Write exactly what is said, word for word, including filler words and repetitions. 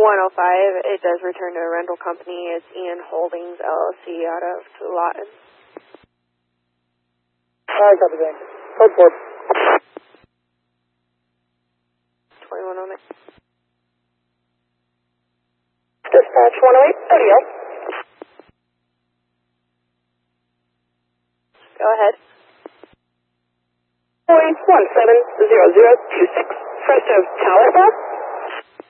one oh five, it does return to a rental company. It's Ian Holdings, L L C, out of Lawton. Alright, copy that. Code four. twenty-one oh nine. Dispatch one oh eight, O D L. Go ahead. Point one seven zero zero two six. First of Tower.